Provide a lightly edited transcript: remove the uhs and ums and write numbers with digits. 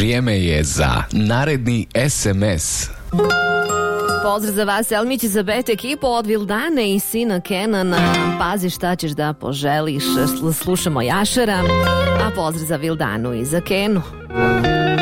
Vrijeme je za naredni SMS. Pozdrav za vas, Elmić za Bet ekipu od Vildane i sina Kenana. Pazi šta ćeš da poželiš. Slušamo Jašara. A pozdrav za Vildanu i za Kenu.